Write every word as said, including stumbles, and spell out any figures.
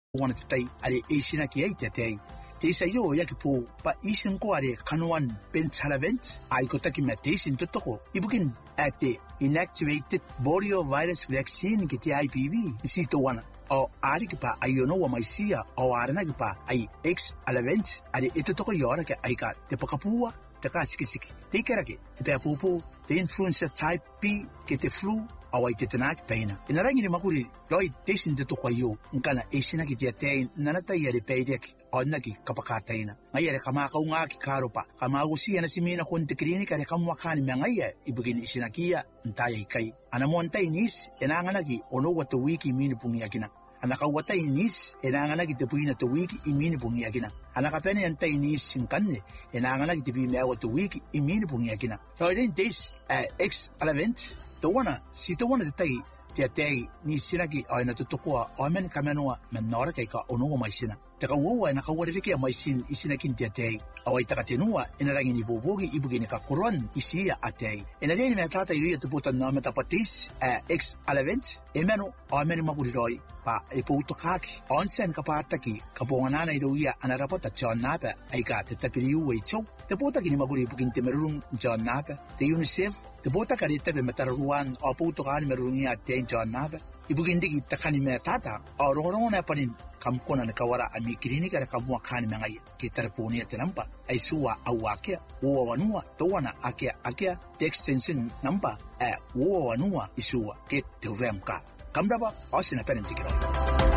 wana te tai ale eisina ki ai te tei. Te isa yo ya ki po pa isin ko are kanuan pentavalent ai ko taki me te isin totoko. Ibukin at the inactivated poliovirus vaccine ki te I P V isi to wana. O ari ki pa ayono wa maisia o arana ki pa ai X alevent ale ito toko yora ke ai ka te pakapua te ka siki siki. Te kera ke te pea pupu te influenza type B ke te flu awai te tenak peina. Ina rangi ni makuri loi te isin te toko yo nkana eisina ki te tein nanata i are peideki ona ki kapakataina. Ngai are kamaka unga ki karopa. Kamagusi ana simina kon te klinika re kamwakani me ngai ibugin isinakia ntaya ikai. Ana monta inis enangana ki ono watu wiki mini pungi akina. Ana kawata inis enangana ki te puina te wiki imini pungi akina. Ana kapene anta inis nkanne enangana ki te pi mea watu wiki imini pungi akina. So then this uh, X alevent the one si the one te tai te tei ni sinaki aina tutokoa o men kamenua menora kai ka ono mai sina. Te ka woa na ka wore ke mai sin isinakin te tei. Awai taka tenua ina rangi ni bobogi ibugini ka koron isia atei. Ina rei me tata iria te puta na meta patis uh, X alevent emeno o men makuri roi pa e puto kaki onsen ka pataki ka bonganana iruia ana rapota John Napa ai ka te tapiriu e chou. Te puta ki ni makuri ibugin te merung John Napa te UNICEF te puta ka rita be metaruan o puto ka ni merungi a te John Napa ibugin digi takani me tata o rongorongo na panin kam kona na kawara ami klinika re kamua kani me ngai ki telefoni te nampa ai suwa au akea wo wanua to wana akea akea te extension number e wo wanua isua ke te remka kamdaba osina parentikira.